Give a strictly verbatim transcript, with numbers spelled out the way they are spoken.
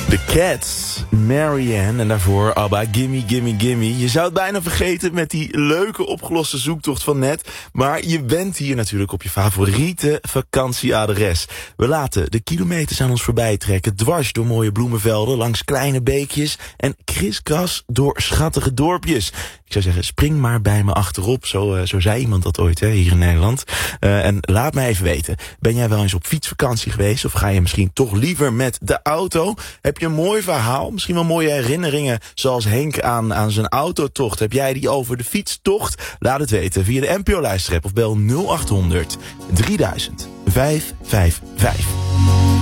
The Cats, Marianne en daarvoor ABBA, Gimme, Gimme, Gimme. Je zou het bijna vergeten met die leuke opgeloste zoektocht van net. Maar je bent hier natuurlijk op je favoriete vakantieadres. We laten de kilometers aan ons voorbij trekken, dwars door mooie bloemenvelden, langs kleine beekjes en kriskras door schattige dorpjes. Ik zou zeggen, spring maar bij me achterop. Zo, uh, zo zei iemand dat ooit, hè, hier in Nederland. Uh, en laat mij even weten, ben jij wel eens op fietsvakantie geweest? Of ga je misschien toch liever met de auto? Heb je een mooi verhaal? Misschien wel mooie herinneringen, zoals Henk aan, aan zijn autotocht. Heb jij die over de fietstocht? Laat het weten via de N P O-luisterapp of bel nul acht honderd drieduizend vijf vijf vijf.